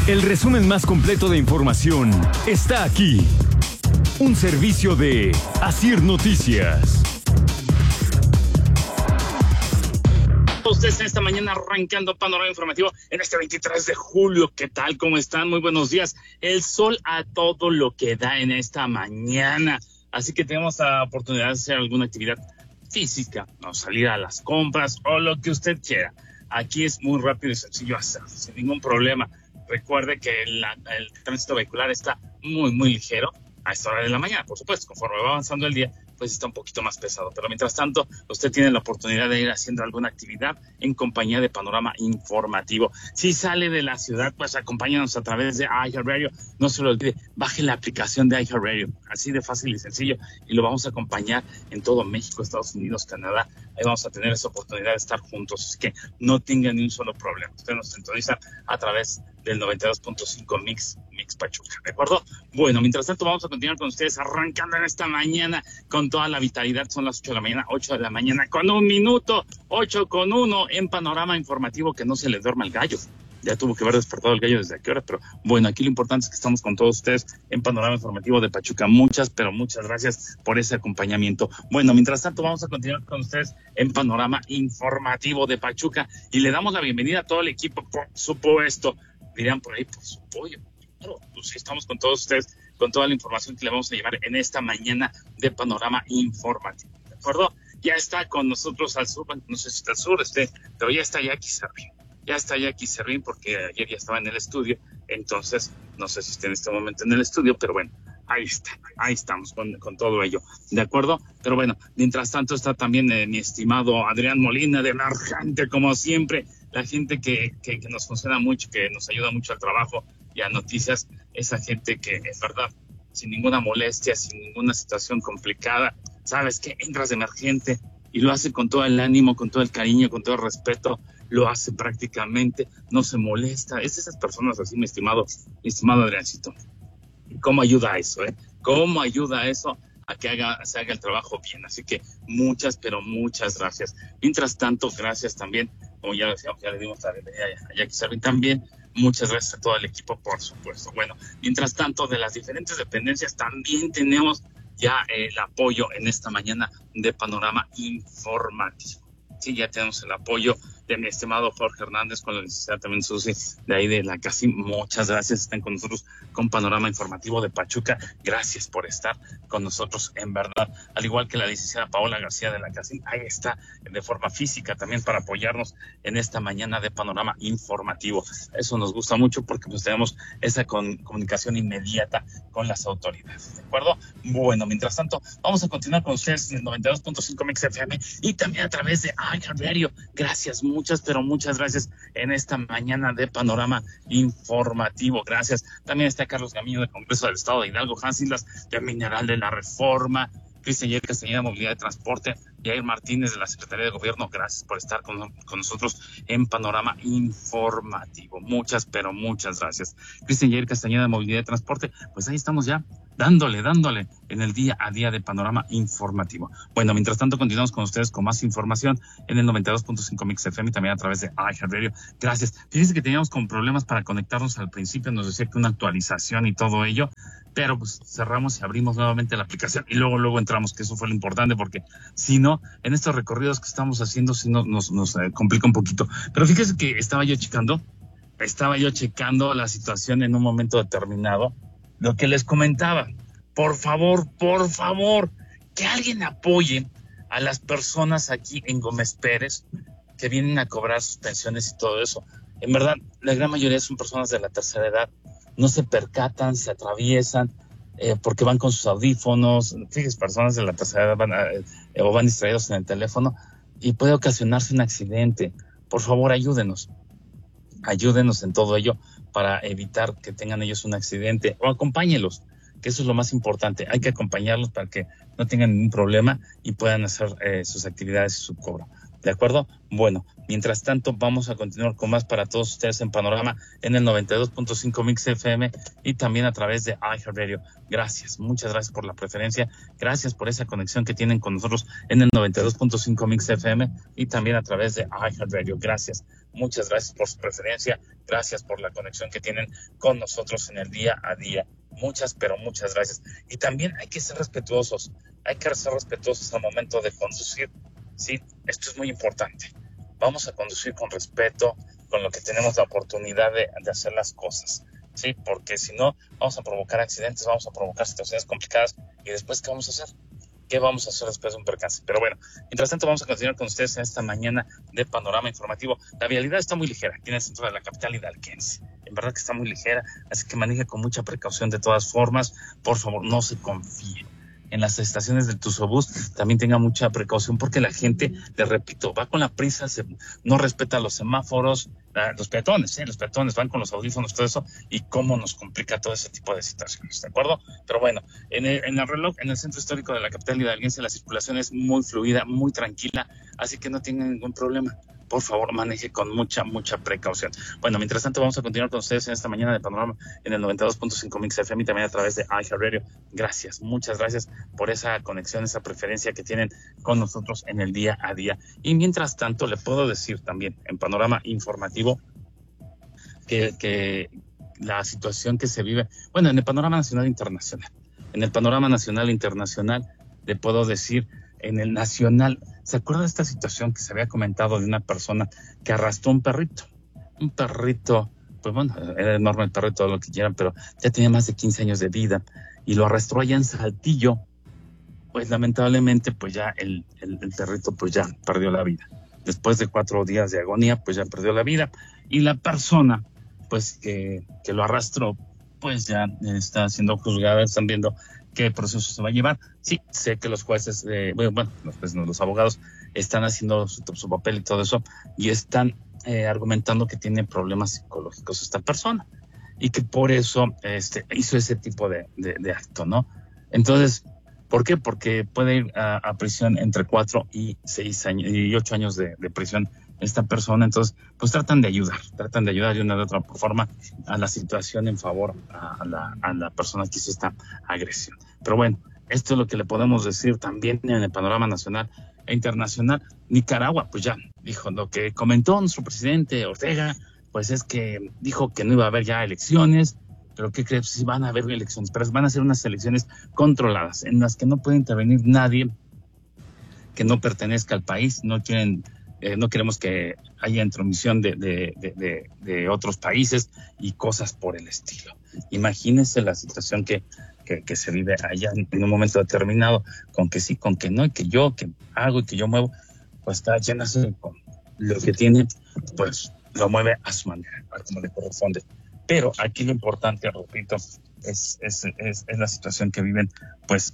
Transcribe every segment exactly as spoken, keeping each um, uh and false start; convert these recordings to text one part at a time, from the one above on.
El resumen más completo de información está aquí. Un servicio de Asir Noticias. Ustedes en esta mañana arrancando panorama informativo en este veintitrés de julio. ¿Qué tal? ¿Cómo están? Muy buenos días. El sol a todo lo que da en esta mañana. Así que tenemos la oportunidad de hacer alguna actividad física, o salir a las compras o lo que usted quiera. Aquí es muy rápido y sencillo hacer, sin ningún problema. Recuerde que la, el tránsito vehicular está muy, muy ligero a esta hora de la mañana. Por supuesto, conforme va avanzando el día, pues está un poquito más pesado. Pero mientras tanto, usted tiene la oportunidad de ir haciendo alguna actividad en compañía de Panorama Informativo. Si sale de la ciudad, pues acompáñanos a través de iHeartRadio. No se lo olvide, baje la aplicación de iHeartRadio. Así de fácil y sencillo. Y lo vamos a acompañar en todo México, Estados Unidos, Canadá. Ahí vamos a tener esa oportunidad de estar juntos. Así que no tenga ni un solo problema. Usted nos sintoniza a través del noventa y dos punto cinco Mix, Mix Pachuca, ¿de acuerdo? Bueno, mientras tanto vamos a continuar con ustedes arrancando en esta mañana con toda la vitalidad. Son las ocho de la mañana, ocho de la mañana con un minuto, ocho con uno en Panorama Informativo. Que no se le duerma el gallo. Ya tuvo que haber despertado el gallo desde aquí hora, pero bueno, aquí lo importante es que estamos con todos ustedes en Panorama Informativo de Pachuca. Muchas, pero muchas gracias por ese acompañamiento. Bueno, mientras tanto vamos a continuar con ustedes en Panorama Informativo de Pachuca y le damos la bienvenida a todo el equipo, por supuesto. Dirán por ahí, por su pollo. Claro, pues sí, estamos con todos ustedes, con toda la información que le vamos a llevar en esta mañana de Panorama Informativo. ¿De acuerdo? Ya está con nosotros al sur, no sé si está al sur, este, pero ya está Jackie Servín. Ya está Jackie Servín porque ayer ya estaba en el estudio, entonces no sé si está en este momento en el estudio, pero bueno, ahí está, ahí estamos con, con todo ello, ¿de acuerdo? Pero bueno, mientras tanto está también eh, mi estimado Adrián Molina de Emergente, como siempre, la gente que, que, que nos funciona mucho, que nos ayuda mucho al trabajo y a noticias, esa gente que es verdad, sin ninguna molestia, sin ninguna situación complicada, sabes que entras de emergente y lo hace con todo el ánimo, con todo el cariño, con todo el respeto, lo hace prácticamente, no se molesta. Es esas personas así, mi estimado, mi estimado Adriancito. ¿Cómo ayuda a eso, eh? ¿Cómo ayuda a eso a que haga, se haga el trabajo bien? Así que muchas, pero muchas gracias. Mientras tanto, gracias también, como ya decíamos, ya le dimos la bienvenida a Jackie Servín también. Muchas gracias a todo el equipo, por supuesto. Bueno, mientras tanto, de las diferentes dependencias también tenemos ya eh, el apoyo en esta mañana de Panorama Informativo. Sí, ya tenemos el apoyo de mi estimado Jorge Hernández, con la licenciada también Susi, de ahí de la CACIM. Muchas gracias, están con nosotros con Panorama Informativo de Pachuca. Gracias por estar con nosotros, en verdad. Al igual que la licenciada Paola García de la CACIM, ahí está de forma física también para apoyarnos en esta mañana de Panorama Informativo. Eso nos gusta mucho porque pues tenemos esa con, comunicación inmediata con las autoridades, ¿de acuerdo? Bueno, mientras tanto, vamos a continuar con ustedes en el noventa y dos punto cinco Mix F M y también a través de iHeartRadio. Gracias, muchas, pero muchas gracias en esta mañana de Panorama Informativo. Gracias. También está Carlos Gamillo del Congreso del Estado de Hidalgo, Hans Islas de Mineral de la Reforma, Cristian Yair Castañeda de Movilidad de Transporte, Yair Martínez de la Secretaría de Gobierno. Gracias por estar con, con nosotros en Panorama Informativo. Muchas, pero muchas gracias. Cristian Yair Castañeda de Movilidad de Transporte, pues ahí estamos ya dándole, dándole en el día a día de Panorama Informativo. Bueno, mientras tanto continuamos con ustedes con más información en el noventa y dos punto cinco Mix F M y también a través de iHeartRadio. Gracias. Fíjense que teníamos con problemas para conectarnos al principio, nos decía que una actualización y todo ello, pero pues cerramos y abrimos nuevamente la aplicación y luego, luego entramos, que eso fue lo importante, porque si no, en estos recorridos que estamos haciendo, si no, nos, nos eh, complica un poquito. Pero fíjense que estaba yo checando, estaba yo checando la situación en un momento determinado. Lo que les comentaba, por favor, por favor, que alguien apoye a las personas aquí en Gómez Pérez que vienen a cobrar sus pensiones y todo eso. En verdad, la gran mayoría son personas de la tercera edad, no se percatan, se atraviesan, eh, porque van con sus audífonos. Fíjense, personas de la tercera edad van a, eh, o van distraídos en el teléfono y puede ocasionarse un accidente. Por favor, ayúdenos. Ayúdenos en todo ello para evitar que tengan ellos un accidente, o acompáñelos, que eso es lo más importante. Hay que acompañarlos para que no tengan ningún problema y puedan hacer eh, sus actividades y su cobro. ¿De acuerdo? Bueno, mientras tanto vamos a continuar con más para todos ustedes en Panorama en el noventa y dos punto cinco Mix F M y también a través de iHeartRadio. Gracias, muchas gracias por la preferencia, gracias por esa conexión que tienen con nosotros en el noventa y dos punto cinco Mix F M y también a través de iHeartRadio. Gracias, muchas gracias por su preferencia, gracias por la conexión que tienen con nosotros en el día a día. Muchas, pero muchas gracias. Y también hay que ser respetuosos, hay que ser respetuosos al momento de conducir. Sí, esto es muy importante. Vamos a conducir con respeto, con lo que tenemos la oportunidad de, de hacer las cosas, ¿sí? Porque si no, vamos a provocar accidentes, vamos a provocar situaciones complicadas y después, ¿qué vamos a hacer? ¿Qué vamos a hacer después de un percance? Pero bueno, mientras tanto vamos a continuar con ustedes en esta mañana de Panorama Informativo. La vialidad está muy ligera aquí en el centro de la capital hidalguense. En verdad que está muy ligera, así que maneje con mucha precaución de todas formas. Por favor, no se confíe. En las estaciones del Tusobús también tenga mucha precaución porque la gente, les repito, va con la prisa, se, no respeta los semáforos, la, los peatones, ¿eh? los peatones van con los audífonos, todo eso, y cómo nos complica todo ese tipo de situaciones, ¿de acuerdo? Pero bueno, en el, en el reloj, en el centro histórico de la capital hidalguense, la circulación es muy fluida, muy tranquila, así que no tengan ningún problema. Por favor, maneje con mucha, mucha precaución. Bueno, mientras tanto, vamos a continuar con ustedes en esta mañana de Panorama en el noventa y dos punto cinco Mix F M y también a través de iHeartRadio. Gracias, muchas gracias por esa conexión, esa preferencia que tienen con nosotros en el día a día. Y mientras tanto, le puedo decir también en Panorama Informativo que, que la situación que se vive, bueno, en el Panorama Nacional e Internacional, en el Panorama Nacional e Internacional, le puedo decir en el nacional, ¿se acuerda de esta situación que se había comentado de una persona que arrastró un perrito? Un perrito, pues bueno, era enorme el perrito, todo lo que quieran, pero ya tenía más de quince años de vida y lo arrastró allá en Saltillo. Pues lamentablemente, pues ya el, el, el perrito pues ya perdió la vida. Después de cuatro días de agonía, pues ya perdió la vida. Y la persona, pues que, que lo arrastró, pues ya está siendo juzgada, están viendo qué proceso se va a llevar. Sí, sé que los jueces, eh, bueno, bueno los, pues, los abogados están haciendo su, su papel y todo eso, y están eh, argumentando que tiene problemas psicológicos esta persona, y que por eso este, hizo ese tipo de, de, de acto, ¿no? Entonces, ¿por qué? Porque puede ir a, a prisión entre cuatro y seis años, y ocho años de, de prisión esta persona. Entonces, pues tratan de ayudar, tratan de ayudar de una u otra forma a la situación en favor a la, a la persona que hizo esta agresión. Pero bueno, esto es lo que le podemos decir también en el panorama nacional e internacional. Nicaragua, pues ya dijo lo que comentó nuestro presidente Ortega, pues es que dijo que no iba a haber ya elecciones, pero ¿qué crees? Sí van a haber elecciones, pero van a ser unas elecciones controladas, en las que no puede intervenir nadie que no pertenezca al país, no quieren... Eh, no queremos que haya intromisión de, de, de, de, de otros países y cosas por el estilo. Imagínense la situación que, que, que se vive allá en, en un momento determinado, con que sí, con que no, y que yo que hago y que yo muevo, pues cada quien hace con lo que tiene, pues lo mueve a su manera, a como le corresponde. Pero aquí lo importante, repito, es, es, es, es la situación que viven, pues,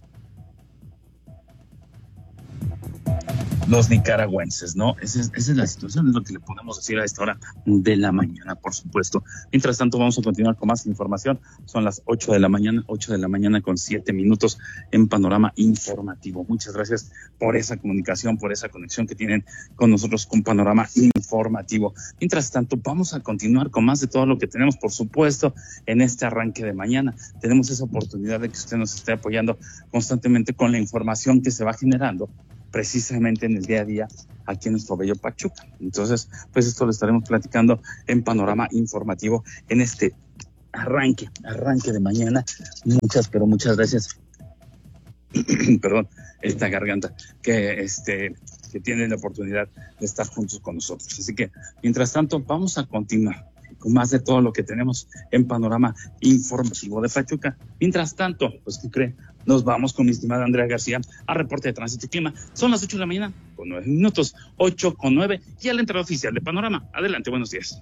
los nicaragüenses, ¿no? Esa es, esa es la situación, es lo que le podemos decir a esta hora de la mañana, por supuesto. Mientras tanto, vamos a continuar con más información. Son las ocho de la mañana, ocho de la mañana con siete minutos en Panorama Informativo. Muchas gracias por esa comunicación, por esa conexión que tienen con nosotros con Panorama Informativo. Mientras tanto, vamos a continuar con más de todo lo que tenemos, por supuesto, en este arranque de mañana. Tenemos esa oportunidad de que usted nos esté apoyando constantemente con la información que se va generando precisamente en el día a día aquí en nuestro bello Pachuca. Entonces, pues esto lo estaremos platicando en Panorama Informativo en este arranque, arranque de mañana. Muchas, pero muchas gracias. Perdón, esta garganta que este que tienen la oportunidad de estar juntos con nosotros. Así que, mientras tanto, vamos a continuar con más de todo lo que tenemos en Panorama Informativo de Pachuca. Mientras tanto, pues, ¿qué cree? Nos vamos con mi estimada Andrea García a reporte de tránsito y clima. Son las ocho de la mañana con nueve minutos, ocho con nueve, y a la entrada oficial de Panorama. Adelante, buenos días.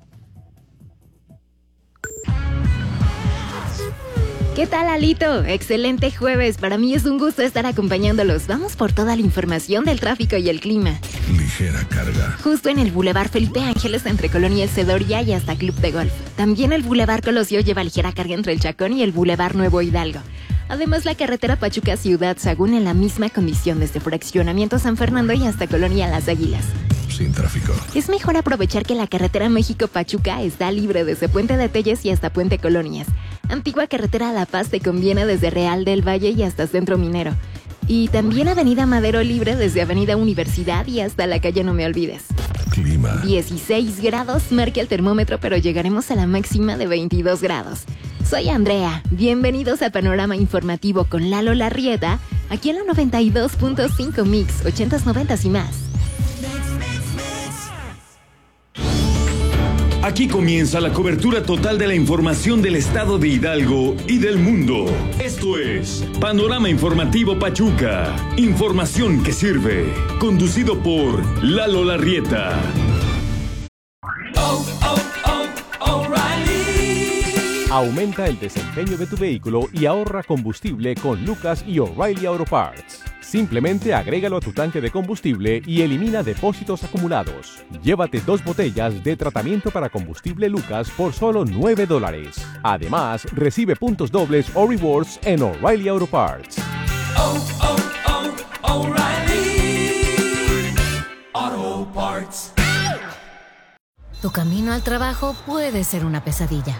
¿Qué tal, Alito? Excelente jueves. Para mí es un gusto estar acompañándolos. Vamos por toda la información del tráfico y el clima. Ligera carga. Justo en el Boulevard Felipe Ángeles, entre Colonia El Cedoria y hasta Club de Golf. También el Boulevard Colosio lleva ligera carga entre el Chacón y el Boulevard Nuevo Hidalgo. Además, la carretera Pachuca-Ciudad Sagún en la misma condición desde Fraccionamiento San Fernando y hasta Colonia Las Águilas. Sin tráfico. Es mejor aprovechar que la carretera México-Pachuca está libre desde Puente de Telles y hasta Puente Colonias. Antigua carretera La Paz te conviene desde Real del Valle y hasta Centro Minero. Y también Avenida Madero libre desde Avenida Universidad y hasta la calle No Me Olvides. Clima. dieciséis grados marca el termómetro, pero llegaremos a la máxima de veintidós grados. Soy Andrea. Bienvenidos a Panorama Informativo con Lalo Larrieta, aquí en la noventa y dos punto cinco Mix, ochentas, noventas y más. Aquí comienza la cobertura total de la información del estado de Hidalgo y del mundo. Esto es Panorama Informativo Pachuca. Información que sirve. Conducido por Lalo Larrieta. Oh, oh, oh, O'Reilly. Aumenta el desempeño de tu vehículo y ahorra combustible con Lucas y O'Reilly Auto Parts. Simplemente agrégalo a tu tanque de combustible y elimina depósitos acumulados. Llévate dos botellas de tratamiento para combustible Lucas por solo nueve dólares. Además, recibe puntos dobles o rewards en O'Reilly Auto Parts. Oh, oh, oh, O'Reilly Auto Parts. Tu camino al trabajo puede ser una pesadilla.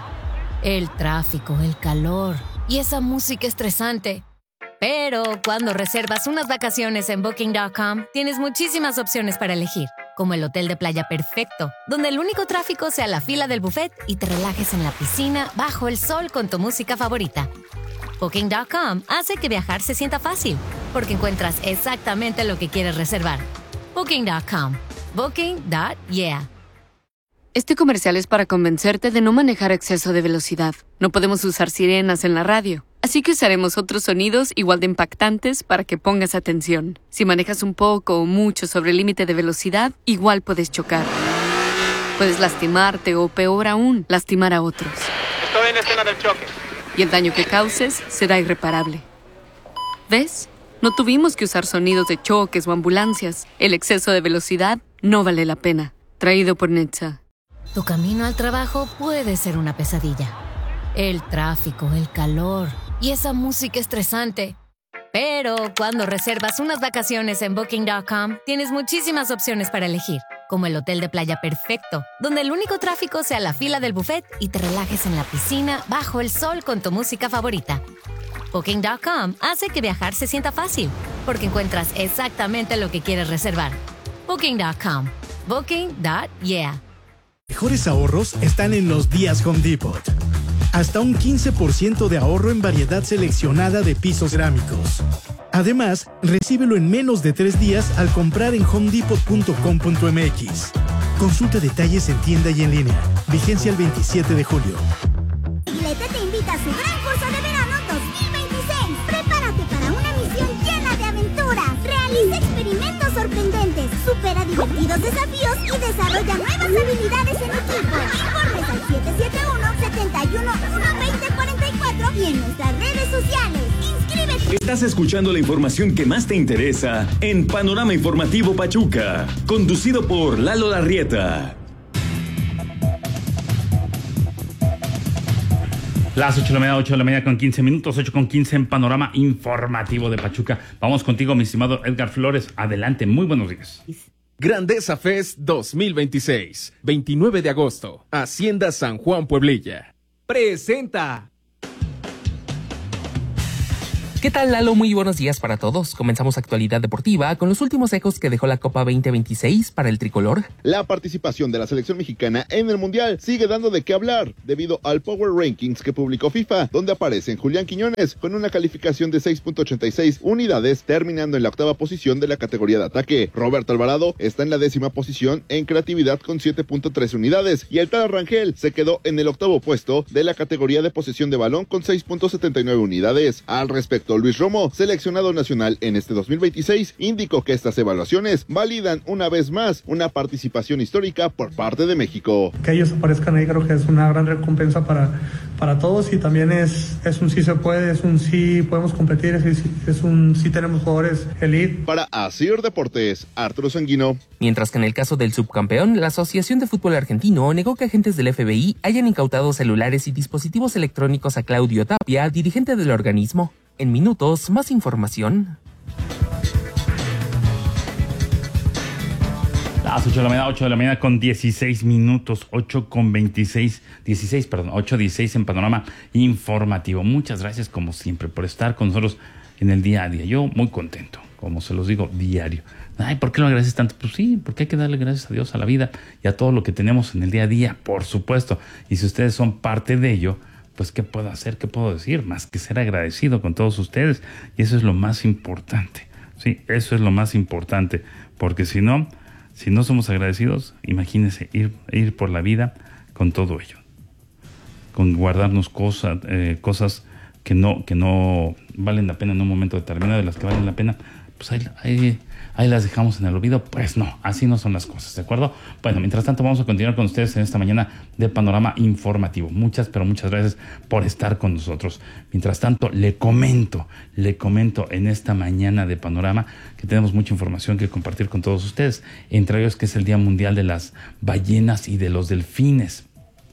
El tráfico, el calor y esa música estresante. Pero cuando reservas unas vacaciones en Booking punto com, tienes muchísimas opciones para elegir, como el hotel de playa perfecto, donde el único tráfico sea la fila del buffet y te relajes en la piscina bajo el sol con tu música favorita. Booking punto com hace que viajar se sienta fácil, porque encuentras exactamente lo que quieres reservar. Booking punto com. Booking punto yeah. Este comercial es para convencerte de no manejar a exceso de velocidad. No podemos usar sirenas en la radio, así que usaremos otros sonidos igual de impactantes para que pongas atención. Si manejas un poco o mucho sobre el límite de velocidad, igual puedes chocar. Puedes lastimarte o, peor aún, lastimar a otros. Estoy en escena del choque. Y el daño que causes será irreparable. ¿Ves? No tuvimos que usar sonidos de choques o ambulancias. El exceso de velocidad no vale la pena. Traído por Netza. Tu camino al trabajo puede ser una pesadilla. El tráfico, el calor y esa música estresante. Pero cuando reservas unas vacaciones en Booking punto com, tienes muchísimas opciones para elegir, como el hotel de playa perfecto, donde el único tráfico sea la fila del buffet y te relajes en la piscina bajo el sol con tu música favorita. Booking punto com hace que viajar se sienta fácil, porque encuentras exactamente lo que quieres reservar. Booking punto com. Booking punto yeah. Mejores ahorros están en los días Home Depot. Hasta un quince por ciento de ahorro en variedad seleccionada de pisos cerámicos. Además, recíbelo en menos de tres días al comprar en home depot punto com punto m x. Consulta detalles en tienda y en línea. Vigencia el veintisiete de julio. Iglete te invita a su gran curso de verano dos mil veintiséis. Prepárate para una misión llena de aventuras. Realiza experimentos sorprendentes, supera divertidos desafíos y desarrolla nuevas habilidades en equipo. Informes al siete siete uno, siete uno, uno dos cero cuatro cuatro y en nuestras redes sociales. ¡Inscríbete! Estás escuchando la información que más te interesa en Panorama Informativo Pachuca, conducido por Lalo Larrieta. Las ocho de la mañana, ocho de la mañana con quince minutos, ocho con quince en Panorama Informativo de Pachuca. Vamos contigo, mi estimado Edgar Flores. Adelante, muy buenos días. Grandeza Fest dos mil veintiséis, veintinueve de agosto, Hacienda San Juan Pueblilla. Presenta. ¿Qué tal, Lalo? Muy buenos días para todos. Comenzamos actualidad deportiva con los últimos ecos que dejó la Copa veinte veintiséis para el tricolor. La participación de la selección mexicana en el Mundial sigue dando de qué hablar debido al Power Rankings que publicó FIFA, donde aparecen Julián Quiñones con una calificación de seis punto ochenta y seis unidades, terminando en la octava posición de la categoría de ataque. Roberto Alvarado está en la décima posición en creatividad con siete punto tres unidades y el Tala Rangel se quedó en el octavo puesto de la categoría de posesión de balón con seis punto setenta y nueve unidades. Al respecto, Luis Romo, seleccionado nacional en este dos mil veintiséis, indicó que estas evaluaciones validan una vez más una participación histórica por parte de México. Que ellos aparezcan ahí creo que es una gran recompensa para, para todos y también es, es un sí se puede, es un sí podemos competir, es, es un sí tenemos jugadores elite. Para Asir Deportes, Arturo Sanguino. Mientras que en el caso del subcampeón, la Asociación de Fútbol Argentino negó que agentes del F B I hayan incautado celulares y dispositivos electrónicos a Claudio Tapia, dirigente del organismo. En minutos, más información. Las ocho de la mañana, ocho de la mañana con dieciséis minutos, ocho con veintiséis, dieciséis, perdón, ocho dieciséis en Panorama Informativo. Muchas gracias como siempre por estar con nosotros en el día a día. Yo muy contento, como se los digo, diario. Ay, ¿por qué lo agradeces tanto? Pues sí, porque hay que darle gracias a Dios, a la vida y a todo lo que tenemos en el día a día, por supuesto. Y si ustedes son parte de ello, pues ¿qué puedo hacer? ¿Qué puedo decir? Más que ser agradecido con todos ustedes. Y eso es lo más importante. Sí, eso es lo más importante. Porque si no... Si no somos agradecidos, imagínense ir, ir por la vida con todo ello, con guardarnos cosas, eh, cosas que no, que no valen la pena en un momento determinado, de las que valen la pena, pues ahí, ahí, ahí las dejamos en el olvido. Pues no, así no son las cosas, ¿de acuerdo? Bueno, mientras tanto vamos a continuar con ustedes en esta mañana de Panorama Informativo. Muchas, pero muchas gracias por estar con nosotros. Mientras tanto, le comento, le comento en esta mañana de Panorama que tenemos mucha información que compartir con todos ustedes, entre ellos que es el Día Mundial de las Ballenas y de los Delfines.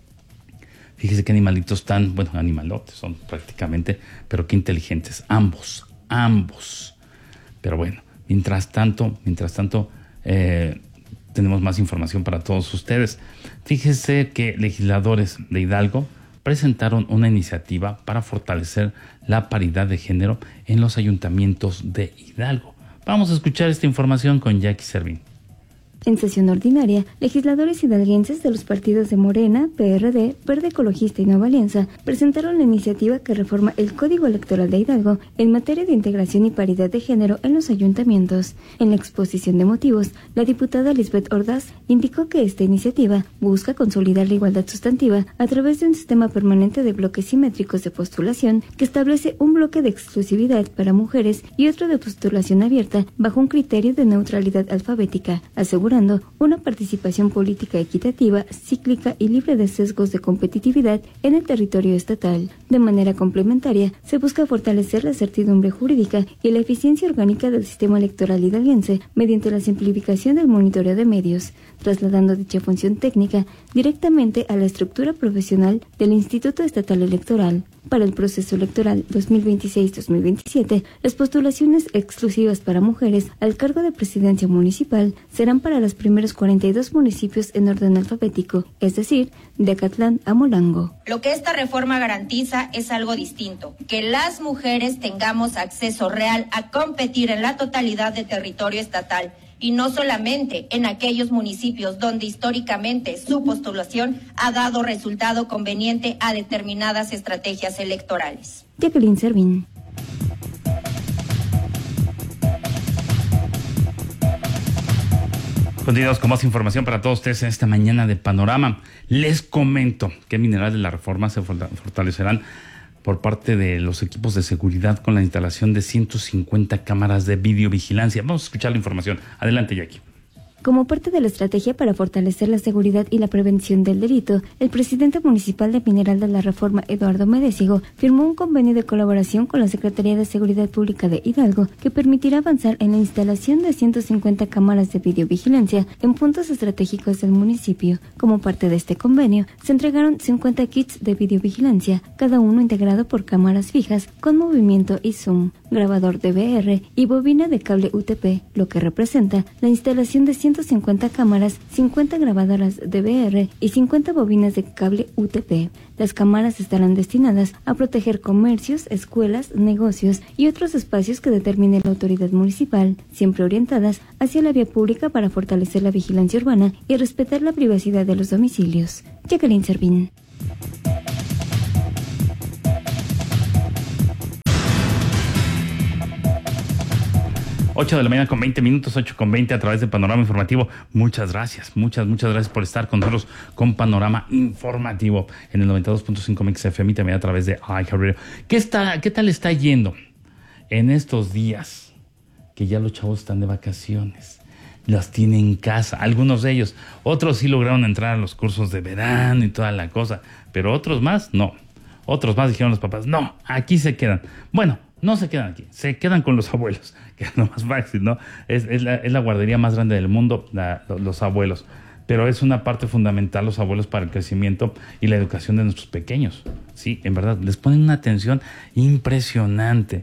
Fíjese qué animalitos tan, bueno, animalotes son prácticamente, pero qué inteligentes, ambos, ambos. Pero bueno, mientras tanto, mientras tanto, eh, tenemos más información para todos ustedes. Fíjese que legisladores de Hidalgo presentaron una iniciativa para fortalecer la paridad de género en los ayuntamientos de Hidalgo. Vamos a escuchar esta información con Jackie Servín. En sesión ordinaria, legisladores hidalguenses de los partidos de Morena, P R D, Verde Ecologista y Nueva Alianza presentaron la iniciativa que reforma el Código Electoral de Hidalgo en materia de integración y paridad de género en los ayuntamientos. En la exposición de motivos, la diputada Lisbeth Ordaz indicó que esta iniciativa busca consolidar la igualdad sustantiva a través de un sistema permanente de bloques simétricos de postulación que establece un bloque de exclusividad para mujeres y otro de postulación abierta bajo un criterio de neutralidad alfabética, asegurando una participación política equitativa, cíclica y libre de sesgos de competitividad en el territorio estatal. De manera complementaria, se busca fortalecer la certidumbre jurídica y la eficiencia orgánica del sistema electoral hidalguense mediante la simplificación del monitoreo de medios, trasladando dicha función técnica directamente a la estructura profesional del Instituto Estatal Electoral. Para el proceso electoral dos mil veintiséis dos mil veintisiete, las postulaciones exclusivas para mujeres al cargo de presidencia municipal serán para los primeros cuarenta y dos municipios en orden alfabético, es decir, de Acatlán a Molango. Lo que esta reforma garantiza es algo distinto, que las mujeres tengamos acceso real a competir en la totalidad del territorio estatal, y no solamente en aquellos municipios donde históricamente su postulación ha dado resultado conveniente a determinadas estrategias electorales. Jacqueline Servín. Continuamos con más información para todos ustedes en esta mañana de Panorama. Les comento que Mineral de la Reforma se fortalecerán por parte de los equipos de seguridad con la instalación de ciento cincuenta cámaras de videovigilancia. Vamos a escuchar la información. Adelante, Jackie. Como parte de la estrategia para fortalecer la seguridad y la prevención del delito, el presidente municipal de Mineral de la Reforma, Eduardo Medésigo, firmó un convenio de colaboración con la Secretaría de Seguridad Pública de Hidalgo que permitirá avanzar en la instalación de ciento cincuenta cámaras de videovigilancia en puntos estratégicos del municipio. Como parte de este convenio, se entregaron cincuenta kits de videovigilancia, cada uno integrado por cámaras fijas con movimiento y zoom, grabador D V R y bobina de cable U T P, lo que representa la instalación de ciento cincuenta cámaras, cincuenta grabadoras D V R y cincuenta bobinas de cable U T P. Las cámaras estarán destinadas a proteger comercios, escuelas, negocios y otros espacios que determine la autoridad municipal, siempre orientadas hacia la vía pública para fortalecer la vigilancia urbana y respetar la privacidad de los domicilios. Jacqueline Servín. ocho de la mañana con veinte minutos, ocho con veinte a través de Panorama Informativo. Muchas gracias, muchas, muchas gracias por estar con nosotros con Panorama Informativo en el noventa y dos punto cinco Mix F M y también a través de iHeartRadio. ¿Qué está, qué tal está yendo en estos días que ya los chavos están de vacaciones? Los tienen en casa, algunos de ellos. Otros sí lograron entrar a los cursos de verano y toda la cosa, pero otros más, no. Otros más dijeron los papás, no, aquí se quedan. Bueno, no se quedan aquí, se quedan con los abuelos, que es lo más fácil, ¿no? Es, es, la, es la guardería más grande del mundo, la, los abuelos. Pero es una parte fundamental los abuelos para el crecimiento y la educación de nuestros pequeños. Sí, en verdad, les ponen una atención impresionante.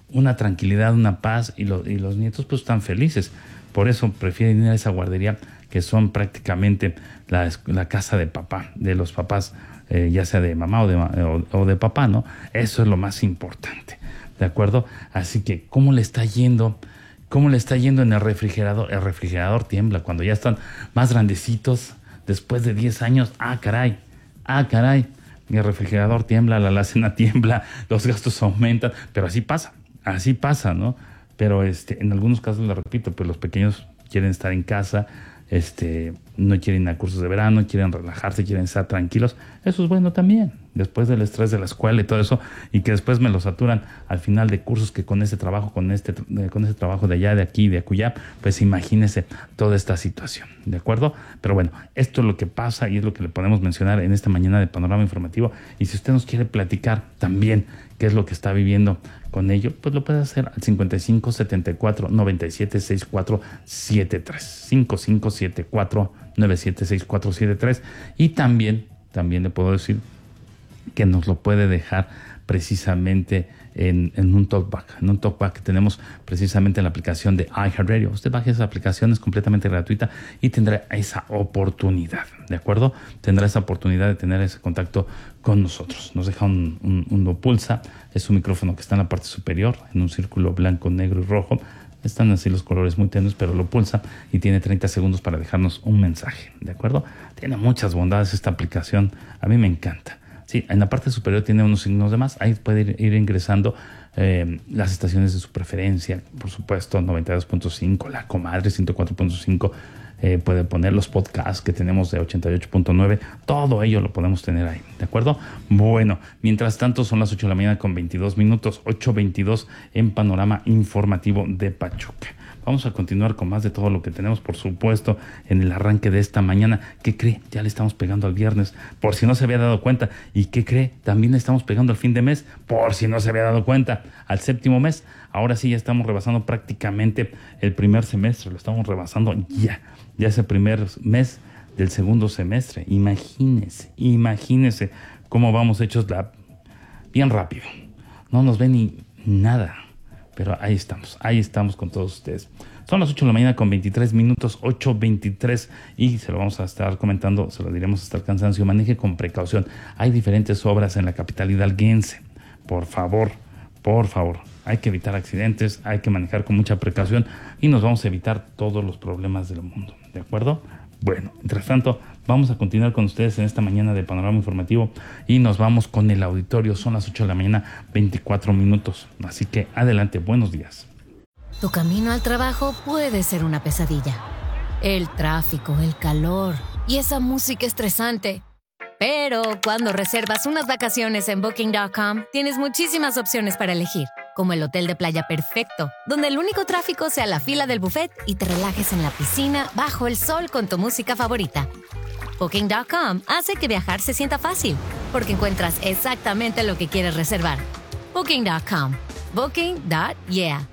una tranquilidad, una paz, y, lo, y los nietos pues están felices. Por eso prefieren ir a esa guardería, que son prácticamente la, la casa de papá, de los papás, eh, ya sea de mamá o de, o, o de papá, ¿no? Eso es lo más importante, ¿de acuerdo? Así que, ¿cómo le está yendo? ¿Cómo le está yendo en el refrigerador? El refrigerador tiembla cuando ya están más grandecitos, después de diez años. Ah, caray, ah, caray, mi refrigerador tiembla, la alacena tiembla, los gastos aumentan, pero así pasa, así pasa, ¿no? Pero este, en algunos casos, le repito, pues los pequeños quieren estar en casa, este, no quieren ir a cursos de verano, quieren relajarse, quieren estar tranquilos. Eso es bueno también, después del estrés de la escuela y todo eso, y que después me lo saturan al final de cursos, que con ese trabajo, con este, con ese trabajo de allá, de aquí, de acullá, pues imagínese toda esta situación, ¿de acuerdo? Pero bueno, esto es lo que pasa y es lo que le podemos mencionar en esta mañana de Panorama Informativo. Y si usted nos quiere platicar también qué es lo que está viviendo con ello, pues lo puede hacer al cincuenta y cinco, setenta y cuatro, noventa y siete, sesenta y cuatro setenta y tres, cincuenta y cinco, setenta y cuatro, noventa y siete, sesenta y cuatro setenta y tres. Y también, también le puedo decir que nos lo puede dejar precisamente en, en un talkback, en un talkback que tenemos precisamente en la aplicación de iHeartRadio. Usted baje esa aplicación, es completamente gratuita y tendrá esa oportunidad, ¿de acuerdo? Tendrá esa oportunidad de tener ese contacto con nosotros. Nos deja un, un, un lo pulsa, es un micrófono que está en la parte superior, en un círculo blanco, negro y rojo. Están así los colores muy tenues, pero lo pulsa y tiene treinta segundos para dejarnos un mensaje, ¿de acuerdo? Tiene muchas bondades esta aplicación, a mí me encanta. Sí, en la parte superior tiene unos signos de más, ahí puede ir, ir ingresando eh, las estaciones de su preferencia, por supuesto, noventa y dos punto cinco, La Comadre ciento cuatro punto cinco, eh, puede poner los podcasts que tenemos de ochenta y ocho punto nueve, todo ello lo podemos tener ahí, ¿de acuerdo? Bueno, mientras tanto son las ocho de la mañana con veintidós minutos, ocho veintidós en Panorama Informativo de Pachuca. Vamos a continuar con más de todo lo que tenemos, por supuesto, en el arranque de esta mañana. ¿Qué cree? Ya le estamos pegando al viernes, por si no se había dado cuenta. ¿Y qué cree? También le estamos pegando al fin de mes, por si no se había dado cuenta, al séptimo mes. Ahora sí ya estamos rebasando prácticamente el primer semestre, lo estamos rebasando ya, ya es el primer mes del segundo semestre. Imagínese, imagínese cómo vamos hechos la... bien rápido. No nos ve ni nada. Pero ahí estamos, ahí estamos con todos ustedes. Son las ocho de la mañana con veintitrés minutos, ocho veintitrés, y se lo vamos a estar comentando, se lo diremos hasta el cansancio. Maneje con precaución. Hay diferentes obras en la capital hidalguense. Por favor, por favor, hay que evitar accidentes, hay que manejar con mucha precaución y nos vamos a evitar todos los problemas del mundo, ¿de acuerdo? Bueno, mientras tanto, vamos a continuar con ustedes en esta mañana de Panorama Informativo y nos vamos con el auditorio. Son las ocho de la mañana, veinticuatro minutos. Así que adelante, buenos días. Tu camino al trabajo puede ser una pesadilla. El tráfico, el calor y esa música estresante. Pero cuando reservas unas vacaciones en Booking punto com, tienes muchísimas opciones para elegir. Como el hotel de playa perfecto, donde el único tráfico sea la fila del buffet y te relajes en la piscina bajo el sol con tu música favorita. Booking punto com hace que viajar se sienta fácil, porque encuentras exactamente lo que quieres reservar. Booking punto com. Booking. Yeah.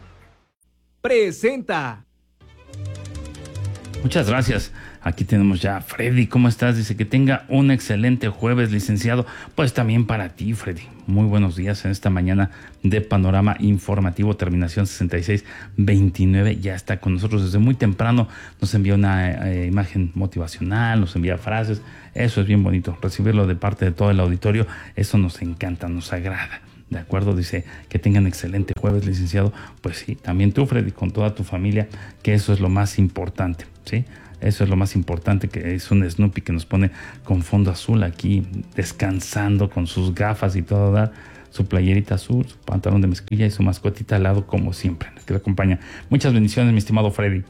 Presenta. Muchas gracias. Aquí tenemos ya a Freddy. ¿Cómo estás? Dice que tenga un excelente jueves, licenciado. Pues también para ti, Freddy. Muy buenos días en esta mañana de Panorama Informativo, terminación sesenta y seis veintinueve. Ya está con nosotros desde muy temprano. Nos envía una eh, imagen motivacional, nos envía frases. Eso es bien bonito. Recibirlo de parte de todo el auditorio, eso nos encanta, nos agrada. ¿De acuerdo? Dice que tengan excelente jueves, licenciado. Pues sí, también tú, Freddy, con toda tu familia, que eso es lo más importante, ¿sí? Eso es lo más importante, que es un Snoopy que nos pone con fondo azul aquí, descansando con sus gafas y todo, ¿verdad? Su playerita azul, su pantalón de mezclilla y su mascotita al lado, como siempre, que le acompaña. Muchas bendiciones, mi estimado Freddy.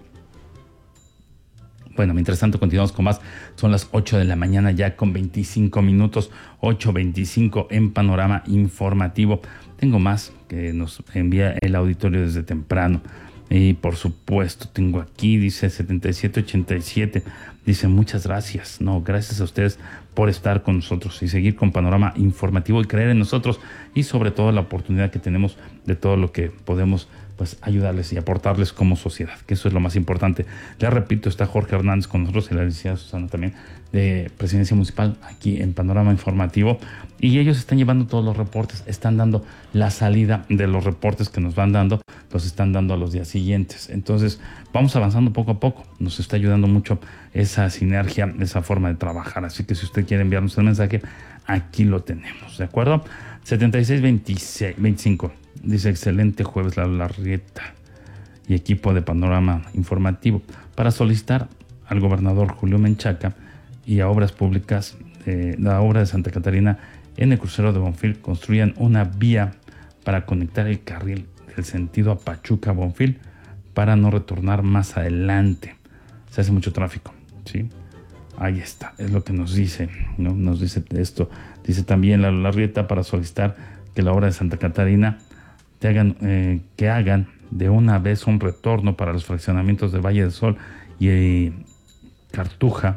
Bueno, mientras tanto continuamos con más. Son las ocho de la mañana ya con veinticinco minutos, ocho veinticinco en Panorama Informativo. Tengo más que nos envía el auditorio desde temprano. Y por supuesto tengo aquí, dice setenta y siete ochenta y siete, dice muchas gracias. No, gracias a ustedes por estar con nosotros y seguir con Panorama Informativo y creer en nosotros y sobre todo la oportunidad que tenemos de todo lo que podemos pues ayudarles y aportarles como sociedad, que eso es lo más importante. Les repito, está Jorge Hernández con nosotros y la licenciada Susana también de Presidencia Municipal aquí en Panorama Informativo, y ellos están llevando todos los reportes, están dando la salida de los reportes que nos van dando, los están dando a los días siguientes. Entonces vamos avanzando poco a poco, nos está ayudando mucho esa sinergia, esa forma de trabajar. Así que si usted quiere enviarnos el mensaje, aquí lo tenemos, ¿de acuerdo? setenta y seis veinticinco dice: excelente jueves, la Larrieta y equipo de Panorama Informativo, para solicitar al gobernador Julio Menchaca y a Obras Públicas de la obra de Santa Catarina en el crucero de Bonfil construyan una vía para conectar el carril del sentido a Pachuca Bonfil para no retornar más adelante. Se hace mucho tráfico, ¿sí? Ahí está, es lo que nos dice, ¿no? Nos dice esto. Dice también la Larrieta para solicitar que la obra de Santa Catarina te hagan, eh, que hagan de una vez un retorno para los fraccionamientos de Valle del Sol y eh, Cartuja.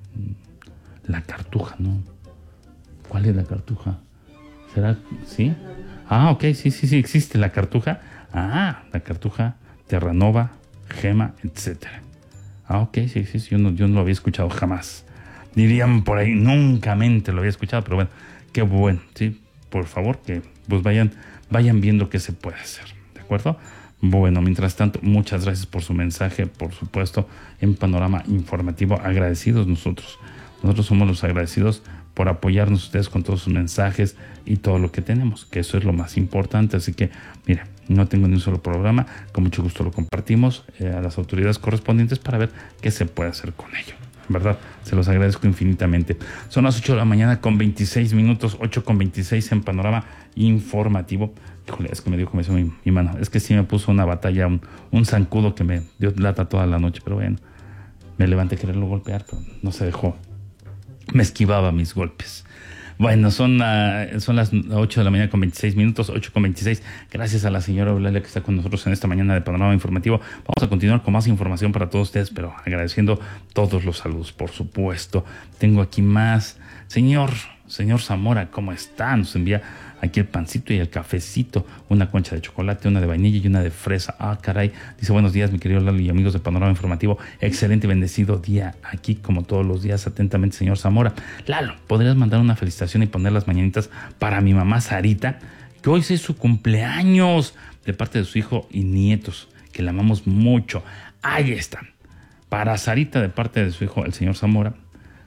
La Cartuja, ¿no? ¿Cuál es la Cartuja? ¿Será? ¿Sí? Ah, ok, sí, sí, sí, existe la Cartuja. Ah, la Cartuja, Terranova, Gema, etcétera. Ah, ok, sí, sí, sí, yo no, yo no lo había escuchado jamás. Dirían por ahí, nunca mente lo había escuchado, pero bueno, qué bueno, sí, por favor, que pues vayan, vayan viendo qué se puede hacer, ¿de acuerdo? Bueno, mientras tanto, muchas gracias por su mensaje, por supuesto, en Panorama Informativo, agradecidos nosotros. Nosotros somos los agradecidos por apoyarnos ustedes con todos sus mensajes y todo lo que tenemos, que eso es lo más importante. Así que, mira, no tengo ni un solo programa, con mucho gusto lo compartimos eh, a las autoridades correspondientes para ver qué se puede hacer con ello. En verdad, se los agradezco infinitamente. Son las ocho de la mañana con veintiséis minutos, ocho con veintiséis en Panorama Informativo. Híjole, es que me dio como eso mi, mi mano. Es que sí me puso una batalla, un, un zancudo que me dio lata toda la noche, pero bueno, me levanté a quererlo golpear, pero no se dejó. Me esquivaba mis golpes. Bueno, son, uh, son las ocho de la mañana con veintiséis minutos, ocho con veintiséis. Gracias a la señora Eulalia que está con nosotros en esta mañana de Panorama Informativo. Vamos a continuar con más información para todos ustedes, pero agradeciendo todos los saludos, por supuesto. Tengo aquí más. Señor, señor Zamora, ¿cómo está? Nos envía aquí el pancito y el cafecito, una concha de chocolate, una de vainilla y una de fresa. Ah, caray. Dice: buenos días, mi querido Lalo y amigos de Panorama Informativo. Excelente y bendecido día aquí, como todos los días. Atentamente, señor Zamora. Lalo, ¿podrías mandar una felicitación y poner las mañanitas para mi mamá Sarita, que hoy es su cumpleaños, de parte de su hijo y nietos, que la amamos mucho? Ahí está. Para Sarita, de parte de su hijo, el señor Zamora,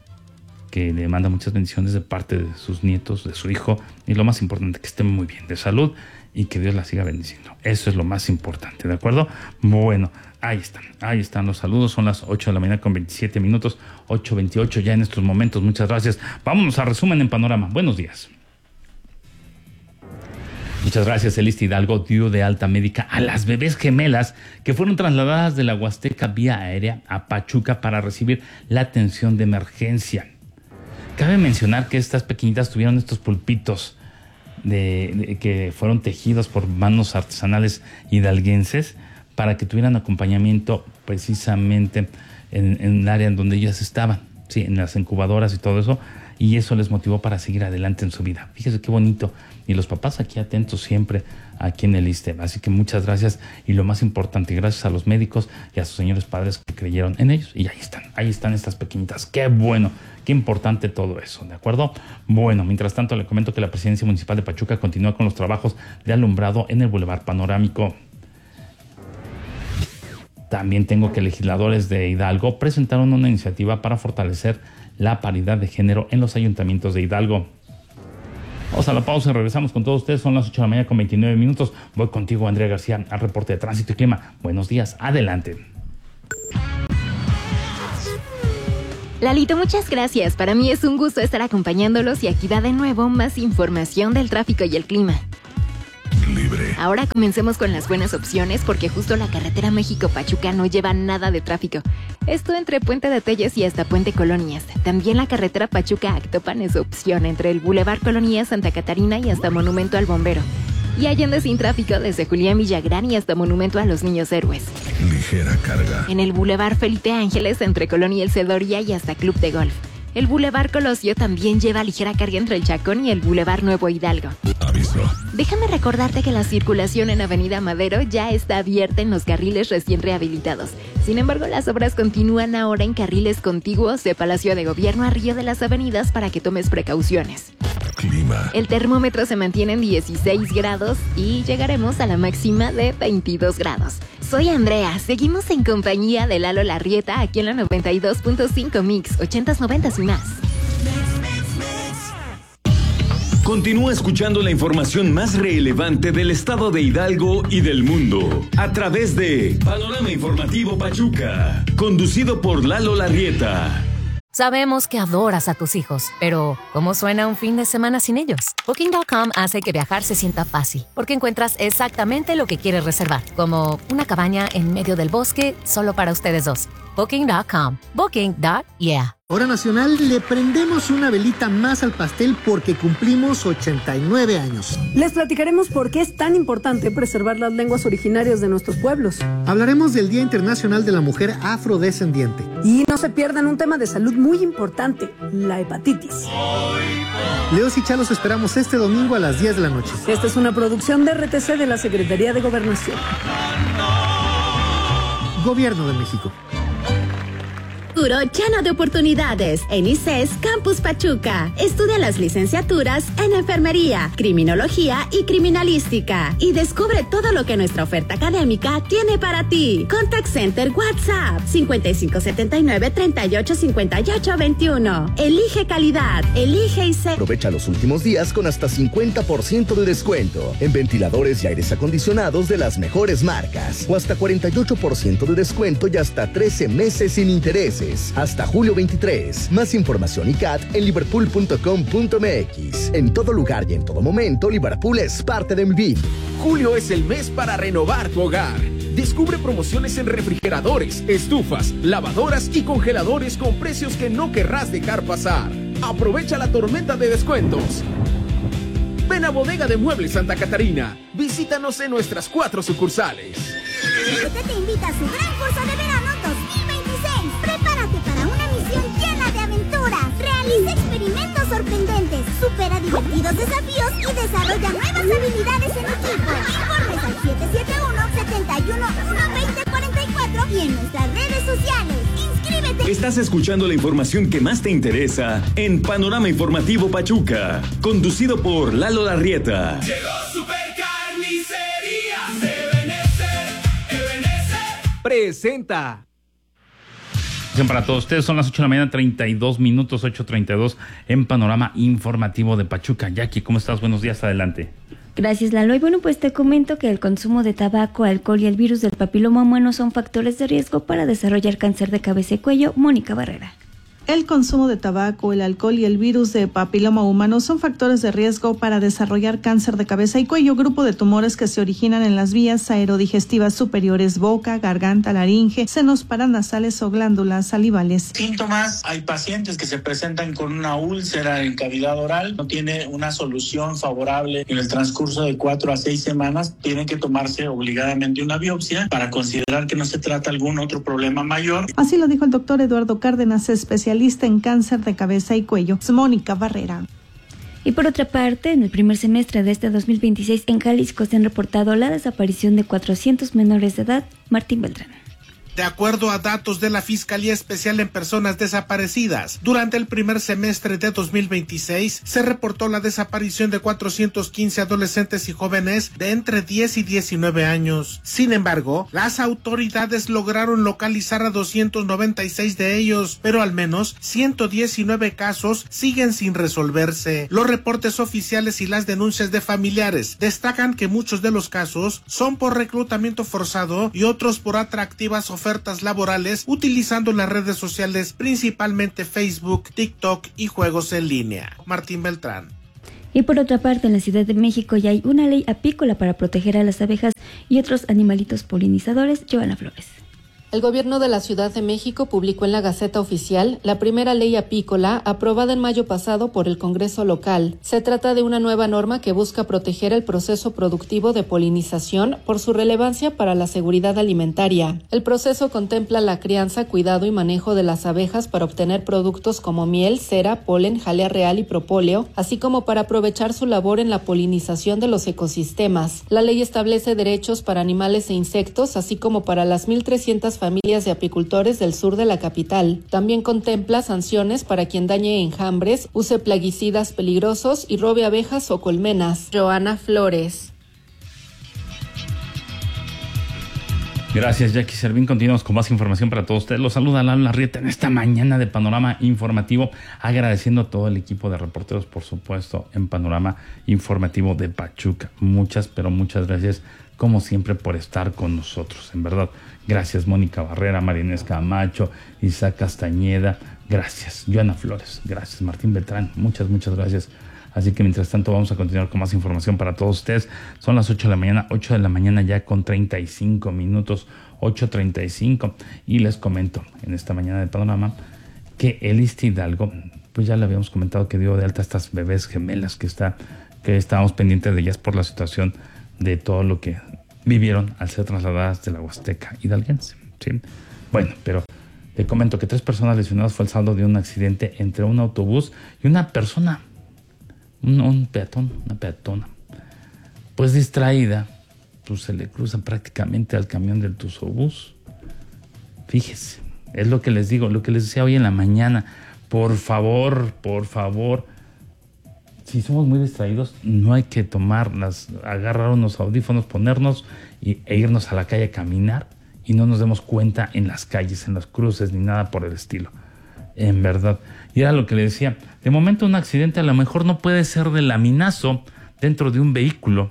que le manda muchas bendiciones de parte de sus nietos, de su hijo, y lo más importante, que esté muy bien de salud y que Dios la siga bendiciendo. Eso es lo más importante, ¿de acuerdo? Bueno, ahí están, ahí están los saludos. Son las ocho de la mañana con veintisiete minutos, ocho veintiocho ya en estos momentos. Muchas gracias. Vámonos a resumen en Panorama. Buenos días. Muchas gracias. El I S S S T Hidalgo dio de alta médica a las bebés gemelas que fueron trasladadas de la Huasteca vía aérea a Pachuca para recibir la atención de emergencia. Cabe mencionar que estas pequeñitas tuvieron estos pulpitos de, de, que fueron tejidos por manos artesanales hidalguenses para que tuvieran acompañamiento precisamente en, en el área en donde ellas estaban, sí, en las incubadoras y todo eso, y eso les motivó para seguir adelante en su vida. Fíjese qué bonito. Y los papás aquí atentos siempre aquí en el I S S S T E. Así que muchas gracias, y lo más importante, gracias a los médicos y a sus señores padres que creyeron en ellos. Y ahí están, ahí están estas pequeñitas. Qué bueno, qué importante todo eso, ¿de acuerdo? Bueno, mientras tanto le comento que la Presidencia Municipal de Pachuca continúa con los trabajos de alumbrado en el Boulevard Panorámico. También tengo que legisladores de Hidalgo presentaron una iniciativa para fortalecer la paridad de género en los ayuntamientos de Hidalgo. Vamos a la pausa y regresamos con todos ustedes. Son las ocho de la mañana con veintinueve minutos. Voy contigo, Andrea García, al reporte de tránsito y clima. Buenos días, adelante. Lalito, muchas gracias. Para mí es un gusto estar acompañándolos y aquí va de nuevo más información del tráfico y el clima. Libre. Ahora comencemos con las buenas opciones, porque justo la carretera México-Pachuca no lleva nada de tráfico. Esto entre Puente de Telles y hasta Puente Colonias. También la carretera Pachuca-Actopan es opción entre el Boulevard Colonias Santa Catarina y hasta Monumento al Bombero. Y Allende sin tráfico desde Julián Villagrán y hasta Monumento a los Niños Héroes. Ligera carga. En el Boulevard Felipe Ángeles entre Colonia El Cedoria y hasta Club de Golf. El Boulevard Colosio también lleva ligera carga entre el Chacón y el Boulevard Nuevo Hidalgo. Aviso. Déjame recordarte que la circulación en Avenida Madero ya está abierta en los carriles recién rehabilitados. Sin embargo, las obras continúan ahora en carriles contiguos de Palacio de Gobierno a Río de las Avenidas para que tomes precauciones. Clima. El termómetro se mantiene en dieciséis grados y llegaremos a la máxima de veintidós grados. Soy Andrea, seguimos en compañía de Lalo Larrieta aquí en la noventa y dos punto cinco Mix, ochentas, noventas y más. Continúa escuchando la información más relevante del estado de Hidalgo y del mundo a través de Panorama Informativo Pachuca, conducido por Lalo Larrieta. Sabemos que adoras a tus hijos, pero ¿cómo suena un fin de semana sin ellos? Booking punto com hace que viajar se sienta fácil, porque encuentras exactamente lo que quieres reservar, como una cabaña en medio del bosque solo para ustedes dos. Booking punto com. Booking punto yeah. Hora Nacional, le prendemos una velita más al pastel porque cumplimos ochenta y nueve años. Les platicaremos por qué es tan importante preservar las lenguas originarias de nuestros pueblos. Hablaremos del Día Internacional de la Mujer Afrodescendiente. Y no se pierdan un tema de salud muy importante, la hepatitis. Leos y Chalos esperamos este domingo a las diez de la noche. Esta es una producción de R T C de la Secretaría de Gobernación. Gobierno de México. Futuro lleno de oportunidades en I C E S Campus Pachuca. Estudia las licenciaturas en Enfermería, Criminología y Criminalística y descubre todo lo que nuestra oferta académica tiene para ti. Contact Center WhatsApp cincuenta y cinco setenta y nueve treinta y ocho cincuenta y ocho veintiuno. Elige calidad, elige I C E S. Aprovecha los últimos días con hasta cincuenta por ciento de descuento en ventiladores y aires acondicionados de las mejores marcas o hasta cuarenta y ocho por ciento de descuento y hasta trece meses sin intereses. Hasta julio veintitrés. Más información y C A T en liverpool punto com punto m x. En todo lugar y en todo momento, Liverpool es parte de mi vida. Julio es el mes para renovar tu hogar. Descubre promociones en refrigeradores, estufas, lavadoras y congeladores con precios que no querrás dejar pasar. Aprovecha la tormenta de descuentos. Ven a Bodega de Muebles Santa Catarina. Visítanos en nuestras cuatro sucursales. Este te invita a su gran curso de verano dos mil veintiséis. Prepárate para una misión llena de aventuras. Realiza experimentos sorprendentes, supera divertidos desafíos y desarrolla nuevas habilidades en equipo. Informes al siete siete uno, siete uno uno, dos cero cuatro cuatro y en nuestras redes sociales. ¡Inscríbete! Estás escuchando la información que más te interesa en Panorama Informativo Pachuca, conducido por Lalo Larrieta. Llegó Supercarnicería Ebenezer, Ebenezer. Presenta. Para todos ustedes son las ocho de la mañana, treinta y dos minutos, ocho treinta y dos en Panorama Informativo de Pachuca. Jackie, ¿cómo estás? Buenos días, adelante. Gracias, Lalo. Y bueno, pues te comento que el consumo de tabaco, alcohol y el virus del papiloma humano son factores de riesgo para desarrollar cáncer de cabeza y cuello. Mónica Barrera. El consumo de tabaco, el alcohol y el virus de papiloma humano son factores de riesgo para desarrollar cáncer de cabeza y cuello, grupo de tumores que se originan en las vías aerodigestivas superiores, boca, garganta, laringe, senos paranasales o glándulas salivales. Síntomas: hay pacientes que se presentan con una úlcera en cavidad oral, no tiene una solución favorable en el transcurso de cuatro a seis semanas, tienen que tomarse obligadamente una biopsia para considerar que no se trata algún otro problema mayor. Así lo dijo el doctor Eduardo Cárdenas, especialista en cáncer de cabeza y cuello. Mónica Barrera. Y por otra parte, en el primer semestre de este dos mil veintiséis en Jalisco se han reportado la desaparición de cuatrocientos menores de edad. Martín Beltrán. De acuerdo a datos de la Fiscalía Especial en Personas Desaparecidas, durante el primer semestre de dos mil veintiséis se reportó la desaparición de cuatrocientos quince adolescentes y jóvenes de entre diez y diecinueve años. Sin embargo, las autoridades lograron localizar a doscientos noventa y seis de ellos, pero al menos ciento diecinueve casos siguen sin resolverse. Los reportes oficiales y las denuncias de familiares destacan que muchos de los casos son por reclutamiento forzado y otros por atractivas ofertas ofertas laborales utilizando las redes sociales, principalmente Facebook, TikTok y juegos en línea. Martín Beltrán. Y por otra parte, en la Ciudad de México ya hay una ley apícola para proteger a las abejas y otros animalitos polinizadores. Joana Flores. El gobierno de la Ciudad de México publicó en la Gaceta Oficial la primera ley apícola aprobada en mayo pasado por el Congreso local. Se trata de una nueva norma que busca proteger el proceso productivo de polinización por su relevancia para la seguridad alimentaria. El proceso contempla la crianza, cuidado y manejo de las abejas para obtener productos como miel, cera, polen, jalea real y propóleo, así como para aprovechar su labor en la polinización de los ecosistemas. La ley establece derechos para animales e insectos, así como para las mil trescientas familias de apicultores del sur de la capital. También contempla sanciones para quien dañe enjambres, use plaguicidas peligrosos y robe abejas o colmenas. Joana Flores. Gracias, Jackie Servín. Continuamos con más información para todos ustedes. Los saluda Lalo Larrieta en esta mañana de Panorama Informativo, agradeciendo a todo el equipo de reporteros, por supuesto, en Panorama Informativo de Pachuca. Muchas, pero muchas gracias, como siempre, por estar con nosotros. En verdad, gracias Mónica Barrera, Marinés Camacho, Isaac Castañeda, gracias. Joana Flores, gracias. Martín Beltrán, muchas, muchas gracias. Así que mientras tanto vamos a continuar con más información para todos ustedes. Son las ocho de la mañana, ocho de la mañana ya con treinta y cinco minutos, ocho treinta y cinco. Y les comento en esta mañana de Panorama que el ISSSTE Hidalgo, pues ya le habíamos comentado que dio de alta a estas bebés gemelas que, está, que estábamos pendientes de ellas por la situación de todo lo que vivieron al ser trasladadas de la Huasteca hidalguense, ¿sí? Bueno, pero le comento que tres personas lesionadas fue el saldo de un accidente entre un autobús y una persona, un, un peatón, una peatona, pues distraída, pues se le cruza prácticamente al camión del Tuzobús. Fíjese, es lo que les digo, lo que les decía hoy en la mañana. Por favor, por favor, si somos muy distraídos, no hay que tomarlas, agarrar unos audífonos, ponernos y, e irnos a la calle a caminar y no nos demos cuenta en las calles, en las cruces, ni nada por el estilo. En verdad. Y era lo que le decía. De momento un accidente a lo mejor no puede ser de laminazo dentro de un vehículo.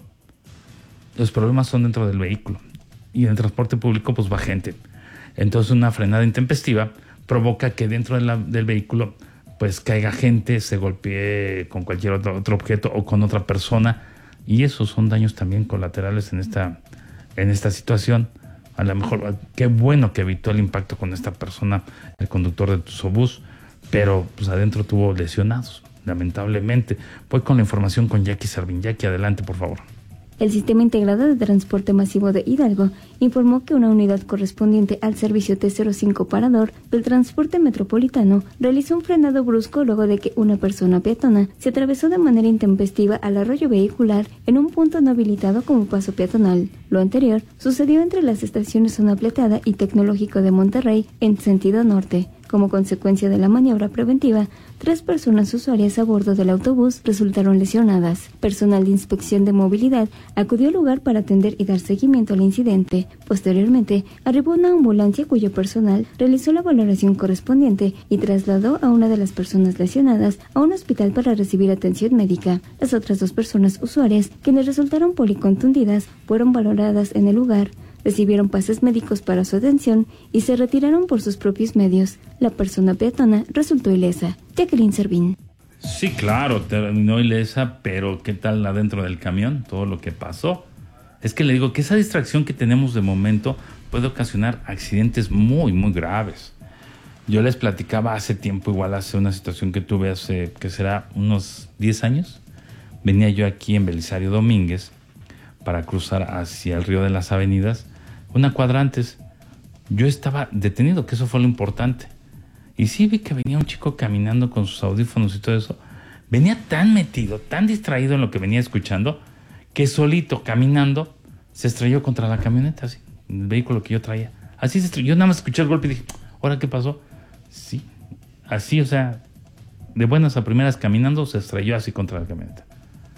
Los problemas son dentro del vehículo. Y en el transporte público pues va gente. Entonces una frenada intempestiva provoca que dentro de la, del vehículo pues caiga gente, se golpee con cualquier otro, otro objeto o con otra persona, y esos son daños también colaterales en esta, en esta situación. A lo mejor, qué bueno que evitó el impacto con esta persona, el conductor del Tuzobús, pero pues adentro tuvo lesionados, lamentablemente. Voy con la información con Jackie Servín. Jackie, adelante, por favor. El Sistema Integrado de Transporte Masivo de Hidalgo informó que una unidad correspondiente al servicio T cero cinco Parador del transporte metropolitano realizó un frenado brusco luego de que una persona peatona se atravesó de manera intempestiva al arroyo vehicular en un punto no habilitado como paso peatonal. Lo anterior sucedió entre las estaciones Zona Plateada y Tecnológico de Monterrey en sentido norte. Como consecuencia de la maniobra preventiva, tres personas usuarias a bordo del autobús resultaron lesionadas. Personal de inspección de movilidad acudió al lugar para atender y dar seguimiento al incidente. Posteriormente, arribó una ambulancia cuyo personal realizó la valoración correspondiente y trasladó a una de las personas lesionadas a un hospital para recibir atención médica. Las otras dos personas usuarias, quienes resultaron policontundidas, fueron valoradas en el lugar, recibieron pases médicos para su atención y se retiraron por sus propios medios. La persona peatona resultó ilesa. Jacqueline Servín. Sí, claro, terminó ilesa, pero ¿qué tal adentro del camión? Todo lo que pasó. Es que le digo que esa distracción que tenemos de momento puede ocasionar accidentes muy, muy graves. Yo les platicaba hace tiempo, igual hace una situación que tuve hace, que será unos diez años. Venía yo aquí en Belisario Domínguez para cruzar hacia el Río de las Avenidas, una cuadra antes. Yo estaba detenido, que eso fue lo importante. Y sí vi que venía un chico caminando con sus audífonos y todo eso. Venía tan metido, tan distraído en lo que venía escuchando, que solito, caminando, se estrelló contra la camioneta, así, el vehículo que yo traía. Así se estrelló. Yo nada más escuché el golpe y dije, ¿ahora qué pasó? Sí, así, o sea, de buenas a primeras caminando, se estrelló así contra la camioneta.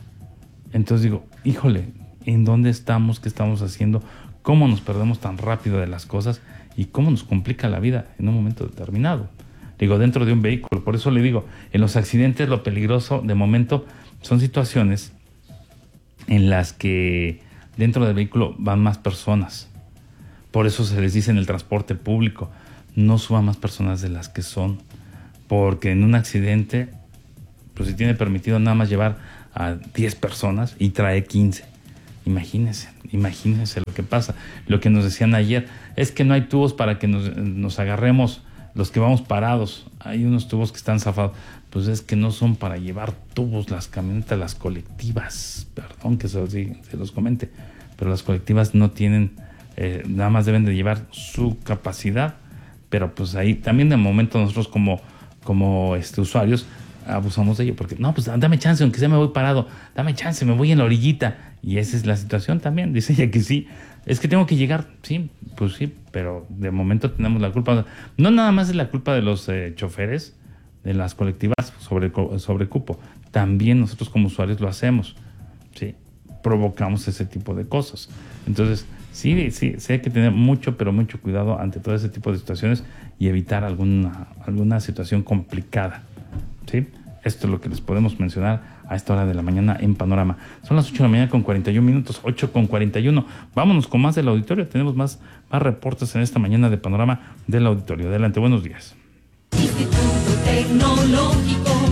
Entonces digo, híjole, ¿en dónde estamos? ¿Qué estamos haciendo? ¿Cómo nos perdemos tan rápido de las cosas? ¿Y cómo nos complica la vida en un momento determinado? Digo, dentro de un vehículo. Por eso le digo, en los accidentes lo peligroso de momento son situaciones en las que dentro del vehículo van más personas. Por eso se les dice en el transporte público, no suban más personas de las que son. Porque en un accidente, pues si tiene permitido nada más llevar a diez personas y trae quince. Imagínense, imagínense lo que pasa. Lo que nos decían ayer, es que no hay tubos para que nos, nos agarremos los que vamos parados. Hay unos tubos que están zafados. Pues es que no son para llevar tubos las camionetas, las colectivas. Perdón que se los, diga, se los comente, pero las colectivas no tienen, eh, nada más deben de llevar su capacidad. Pero pues ahí también de momento nosotros como, como este, usuarios abusamos de ello, porque no, pues dame chance, aunque sea me voy parado, dame chance, me voy en la orillita. Y esa es la situación también, dice ella que sí, es que tengo que llegar, sí, pues sí, pero de momento tenemos la culpa. No nada más es la culpa de los eh, choferes de las colectivas sobre, sobre cupo, también nosotros como usuarios lo hacemos, sí, provocamos ese tipo de cosas. Entonces, sí, sí, sí hay que tener mucho, pero mucho cuidado ante todo ese tipo de situaciones y evitar alguna, alguna situación complicada, ¿sí? Esto es lo que les podemos mencionar a esta hora de la mañana en Panorama. Son las ocho de la mañana con cuarenta y un minutos, ocho con cuarenta y uno. Vámonos con más del auditorio. Tenemos más, más reportes en esta mañana de Panorama del auditorio. Adelante, buenos días. Instituto Tecnológico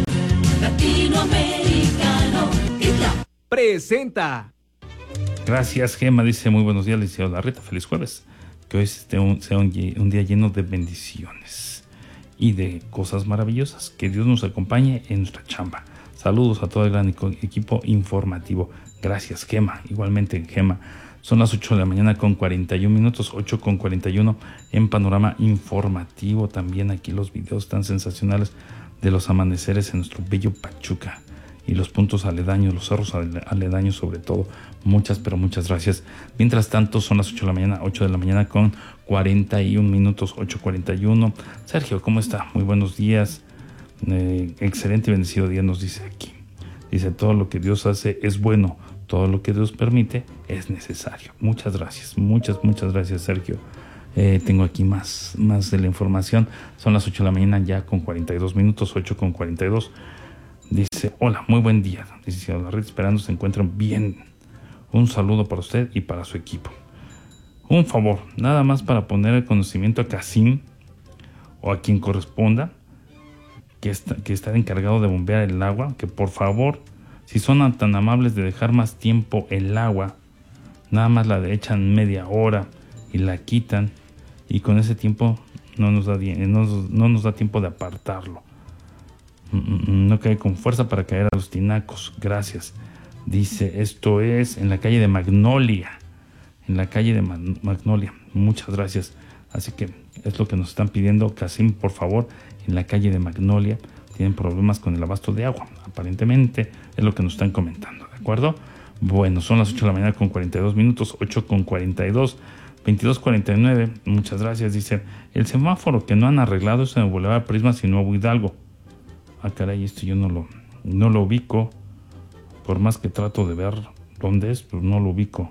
Latinoamericano. Presenta. Gracias, Gema. Dice, muy buenos días, licenciado Larreta. Feliz jueves. Que hoy esté un, sea un, un día lleno de bendiciones y de cosas maravillosas. Que Dios nos acompañe en nuestra chamba. Saludos a todo el gran equipo informativo. Gracias, Gema. Igualmente, Gema. Son las ocho de la mañana con cuarenta y un minutos, ocho con cuarenta y uno en Panorama Informativo. También aquí los videos tan sensacionales de los amaneceres en nuestro bello Pachuca y los puntos aledaños, los cerros aledaños sobre todo. Muchas, pero muchas gracias. Mientras tanto, son las ocho de la mañana, ocho de la mañana con cuarenta y un minutos, ocho cuarenta y uno. Sergio, ¿cómo está? Muy buenos días. Eh, excelente y bendecido día nos dice aquí. Dice, todo lo que Dios hace es bueno, todo lo que Dios permite es necesario. Muchas gracias, muchas, muchas gracias, Sergio. Eh, tengo aquí más, más de la información. Son las ocho de la mañana ya con cuarenta y dos minutos, ocho con cuarenta y dos. Dice, hola, muy buen día. Dice, la red esperando se encuentran bien. Un saludo para usted y para su equipo. Un favor, nada más para poner el conocimiento a Casim o a quien corresponda que está, que está encargado de bombear el agua, que por favor, si son tan amables de dejar más tiempo el agua, nada más la echan media hora y la quitan, y con ese tiempo no nos da, no, no nos da tiempo de apartarlo. No cae con fuerza para caer a los tinacos. Gracias. Dice, esto es en la calle de Magnolia. En la calle de Magnolia. Muchas gracias. Así que es lo que nos están pidiendo. Casim, por favor, en la calle de Magnolia tienen problemas con el abasto de agua. Aparentemente es lo que nos están comentando. ¿De acuerdo? Bueno, son las ocho de la mañana con cuarenta y dos minutos. ocho con cuarenta y dos. veintidós cuarenta y nueve. Muchas gracias. Dice, el semáforo que no han arreglado es en el Boulevard Prismas y Nuevo Hidalgo. Ah, caray, esto yo no lo, no lo ubico. Por más que trato de ver dónde es, pues no lo ubico.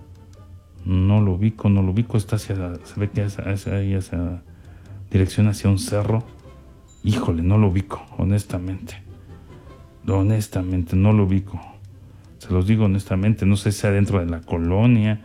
No lo ubico, no lo ubico. Está hacia, se ve que es hacia, hacia dirección hacia un cerro. Híjole, no lo ubico, honestamente. Honestamente, no lo ubico. Se los digo honestamente, no sé si sea dentro de la colonia.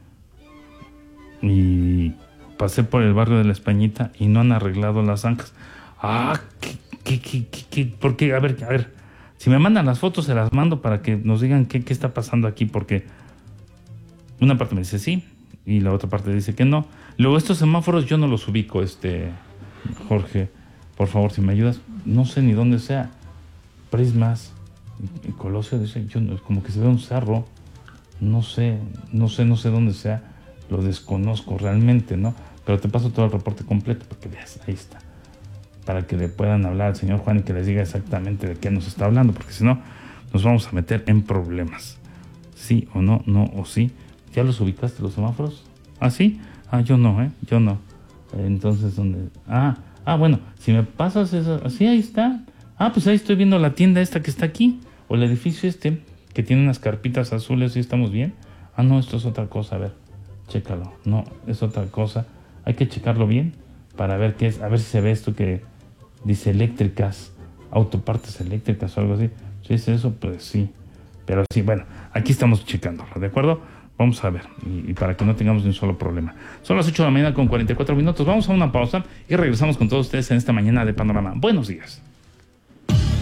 Y pasé por el barrio de La Españita y no han arreglado las zanjas. Ah, qué ¿Qué, qué, qué, qué? ¿Por qué? A ver, a ver. Si me mandan las fotos, se las mando para que nos digan qué, qué está pasando aquí, porque una parte me dice sí y la otra parte dice que no. Luego estos semáforos yo no los ubico, este Jorge. Por favor, si me ayudas. No sé ni dónde sea. Prismas. El Colosio dice, yo no, como que se ve un cerro. No sé, no sé, no sé dónde sea. Lo desconozco realmente, ¿no? Pero te paso todo el reporte completo para que veas. Ahí está. Para que le puedan hablar al señor Juan y que les diga exactamente de qué nos está hablando, porque si no, nos vamos a meter en problemas. Sí o no, no o sí. ¿Ya los ubicaste los semáforos? ¿Ah, sí? Ah, yo no, ¿eh? Yo no. Entonces, ¿dónde? Ah, ah, bueno, si me pasas eso, sí, ahí está. Ah, pues ahí estoy viendo la tienda esta que está aquí, o el edificio este, que tiene unas carpitas azules, ¿sí estamos bien? Ah, no, esto es otra cosa, a ver, chécalo. No, es otra cosa. Hay que checarlo bien para ver qué es, a ver si se ve esto que dice eléctricas, autopartes eléctricas o algo así. Si es eso, pues sí. Pero sí, bueno, aquí estamos checándolo, ¿de acuerdo? Vamos a ver, y, y para que no tengamos ni un solo problema. Son las ocho de la mañana con cuarenta y cuatro minutos. Vamos a una pausa y regresamos con todos ustedes en esta mañana de Panorama. Buenos días.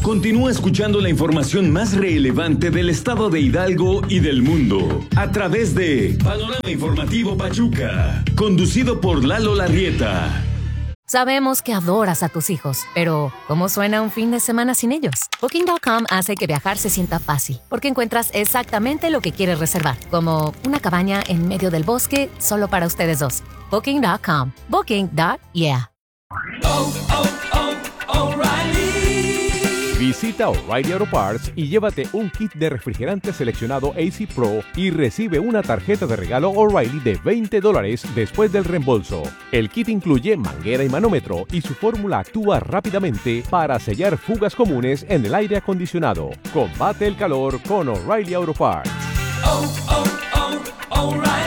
Continúa escuchando la información más relevante del estado de Hidalgo y del mundo a través de Panorama Informativo Pachuca, conducido por Lalo Larrieta. Sabemos que adoras a tus hijos, pero ¿cómo suena un fin de semana sin ellos? Booking punto com hace que viajar se sienta fácil, porque encuentras exactamente lo que quieres reservar, como una cabaña en medio del bosque solo para ustedes dos. Booking punto com. Booking punto yeah. Oh, oh, oh, O'Reilly. Visita O'Reilly Auto Parts y llévate un kit de refrigerante seleccionado A C Pro y recibe una tarjeta de regalo O'Reilly de veinte dólares después del reembolso. El kit incluye manguera y manómetro y su fórmula actúa rápidamente para sellar fugas comunes en el aire acondicionado. Combate el calor con O'Reilly Auto Parts. Oh, oh, oh,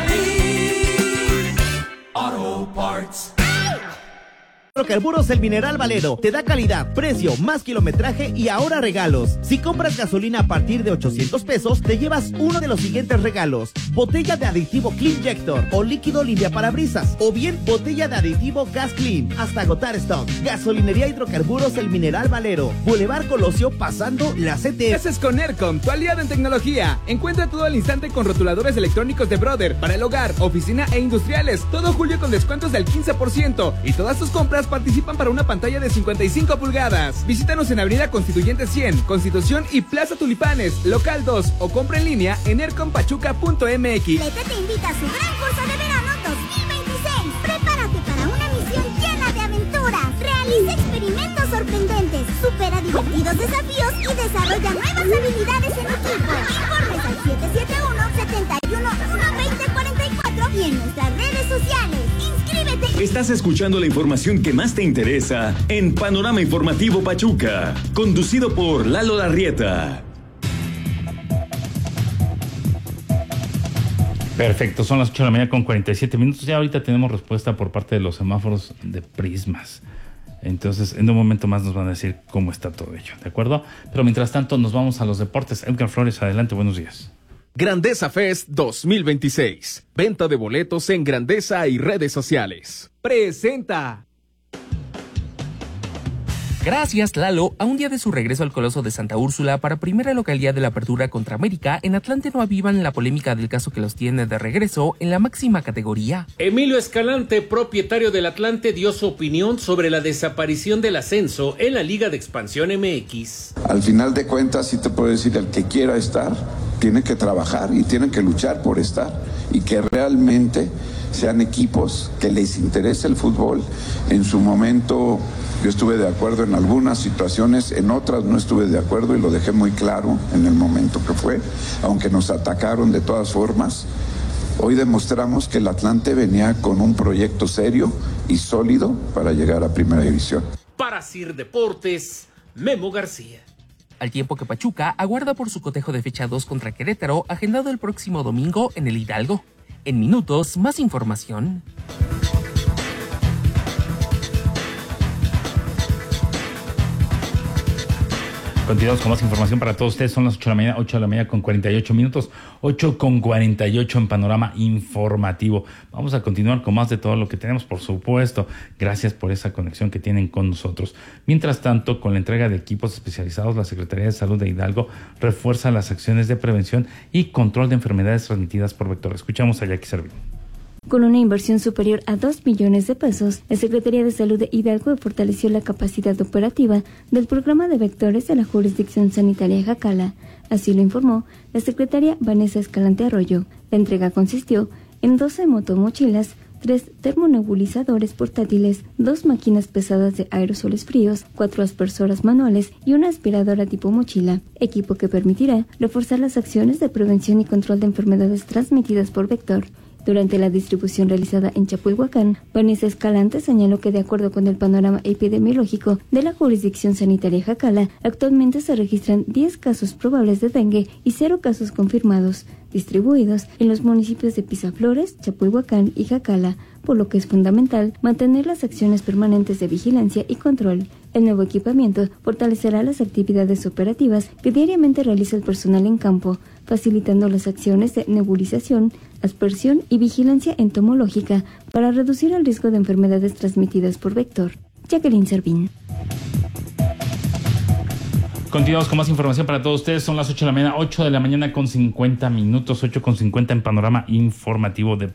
O'Reilly Auto Parts. Hidrocarburos El Mineral Valero te da calidad, precio, más kilometraje y ahora regalos. Si compras gasolina a partir de ochocientos pesos, te llevas uno de los siguientes regalos: botella de aditivo Cleanjector o líquido limpiaparabrisas, o bien botella de aditivo Gas Clean hasta agotar stock. Gasolinería Hidrocarburos El Mineral Valero, Boulevard Colosio pasando la C T. Haces con Aircom, tu aliado en tecnología. Encuentra todo al instante con rotuladores electrónicos de Brother para el hogar, oficina e industriales. Todo julio con descuentos del quince por ciento y todas tus compras participan para una pantalla de cincuenta y cinco pulgadas. Visítanos en Avenida Constituyente cien, Constitución y Plaza Tulipanes, local dos, o compra en línea en aircom pachuca punto m x. Lete te invita a su gran curso de verano dos mil veintiséis. Prepárate para una misión llena de aventuras. Realiza experimentos sorprendentes, supera divertidos desafíos y desarrolla nuevas habilidades en equipo. Informes al siete siete uno, siete uno, uno dos cero cuatro cuatro y en nuestras redes sociales. ¡Inscríbete! Estás escuchando la información que más te interesa en Panorama Informativo Pachuca, conducido por Lalo Larrieta. Perfecto, son las ocho de la mañana con cuarenta y siete minutos. Ya ahorita tenemos respuesta por parte de los semáforos de Prismas. Entonces, en un momento más nos van a decir cómo está todo ello, ¿de acuerdo? Pero mientras tanto, nos vamos a los deportes. Edgar Flores, adelante, buenos días. Grandeza Fest dos mil veintiséis. Venta de boletos en Grandeza y redes sociales. Presenta. Gracias, Lalo. A un día de su regreso al Coloso de Santa Úrsula para primera localidad de la apertura contra América, en Atlante no avivan la polémica del caso que los tiene de regreso en la máxima categoría. Emilio Escalante, propietario del Atlante, dio su opinión sobre la desaparición del ascenso en la Liga de Expansión M X. Al final de cuentas, sí te puedo decir, el que quiera estar, tiene que trabajar y tiene que luchar por estar y que realmente sean equipos que les interese el fútbol. En su momento yo estuve de acuerdo en algunas situaciones, en otras no estuve de acuerdo y lo dejé muy claro en el momento que fue, aunque nos atacaron de todas formas. Hoy demostramos que el Atlante venía con un proyecto serio y sólido para llegar a Primera División. Para Sir Deportes, Memo García. Al tiempo que Pachuca aguarda por su cotejo de fecha dos contra Querétaro, agendado el próximo domingo en el Hidalgo. En minutos, más información. Continuamos con más información para todos ustedes. Son las ocho de la mañana, ocho de la mañana con cuarenta y ocho minutos, ocho con cuarenta y ocho en Panorama Informativo. Vamos a continuar con más de todo lo que tenemos, por supuesto. Gracias por esa conexión que tienen con nosotros. Mientras tanto, con la entrega de equipos especializados, la Secretaría de Salud de Hidalgo refuerza las acciones de prevención y control de enfermedades transmitidas por vector. Escuchamos a Jackie Servín. Con una inversión superior a dos millones de pesos, la Secretaría de Salud de Hidalgo fortaleció la capacidad operativa del programa de vectores de la jurisdicción sanitaria Jacala. Así lo informó la secretaria Vanessa Escalante Arroyo. La entrega consistió en doce motomochilas, tres termonebulizadores portátiles, dos máquinas pesadas de aerosoles fríos, cuatro aspersoras manuales y una aspiradora tipo mochila, equipo que permitirá reforzar las acciones de prevención y control de enfermedades transmitidas por vector. Durante la distribución realizada en Chapulhuacán, Vanessa Escalante señaló que de acuerdo con el panorama epidemiológico de la jurisdicción sanitaria Jacala, actualmente se registran diez casos probables de dengue y cero casos confirmados, distribuidos en los municipios de Pisaflores, Chapulhuacán y Jacala, por lo que es fundamental mantener las acciones permanentes de vigilancia y control. El nuevo equipamiento fortalecerá las actividades operativas que diariamente realiza el personal en campo, facilitando las acciones de nebulización, aspersión y vigilancia entomológica para reducir el riesgo de enfermedades transmitidas por vector. Jacqueline Servín. Continuamos con más información para todos ustedes. Son las ocho de la mañana, ocho de la mañana con cincuenta minutos, ocho con cincuenta en Panorama Informativo de